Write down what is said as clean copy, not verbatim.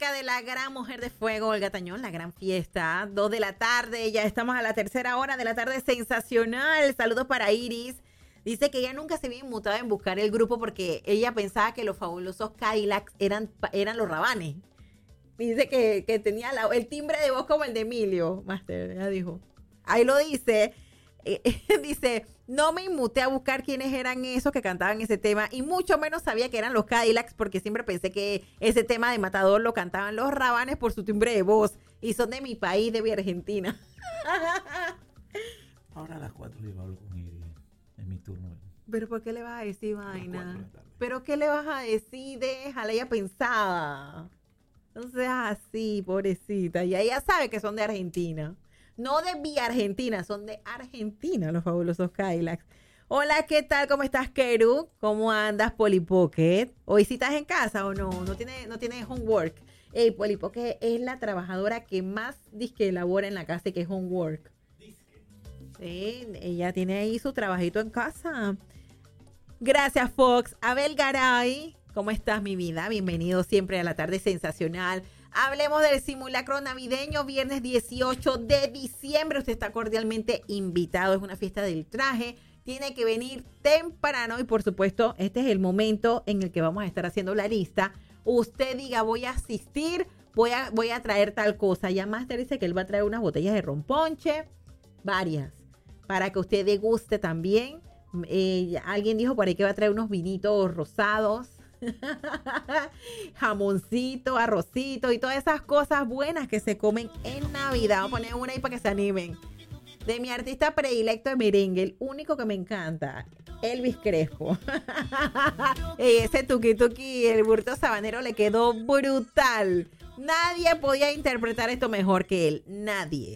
música de la gran mujer de fuego, Olga Tañón, la gran fiesta, 2 de la tarde, ya estamos a la tercera hora de la tarde, sensacional. Saludos para Iris. Dice que ella nunca se había inmutado en buscar el grupo porque ella pensaba que los fabulosos Cadillacs eran los Rabanes. Dice que tenía el timbre de voz como el de Emilio, Master, ella dijo. Ahí lo dice, dice, no me inmuté a buscar quiénes eran esos que cantaban ese tema y mucho menos sabía que eran los Cadillacs porque siempre pensé que ese tema de Matador lo cantaban los Rabanes por su timbre de voz y son de mi país, de mi Argentina. Ahora a las 4 yo hablo con Iris, es mi turno. ¿Pero por qué le vas a decir vaina? ¿Pero qué le vas a decir? Déjala, ella pensaba. No seas así, pobrecita. Y ella sabe que son de Argentina. No de Vía Argentina, son de Argentina los fabulosos Cadillacs. Hola, ¿qué tal? ¿Cómo estás, Keru? ¿Cómo andas, Polly Pocket? ¿Hoy sí estás en casa o no? ¿No tiene homework? Polly Pocket es la trabajadora que más disque elabora en la casa y que es homework. Sí, ella tiene ahí su trabajito en casa. Gracias, Fox. Abel Garay, ¿cómo estás, mi vida? Bienvenido siempre a la tarde sensacional. Hablemos del simulacro navideño, viernes 18 de diciembre. Usted está cordialmente invitado. Es una fiesta del traje. Tiene que venir temprano y, por supuesto, este es el momento en el que vamos a estar haciendo la lista. Usted diga, voy a asistir, voy a traer tal cosa. Ya Master dice que él va a traer unas botellas de romponche, varias, para que usted deguste también. Alguien dijo por ahí que va a traer unos vinitos rosados. Jamoncito, arrocito y todas esas cosas buenas que se comen en Navidad. Vamos a poner una ahí para que se animen. De mi artista predilecto de merengue, el único que me encanta, Elvis Crespo. Ese tuki tuki, el burrito sabanero le quedó brutal. Nadie podía interpretar esto mejor que él. Nadie.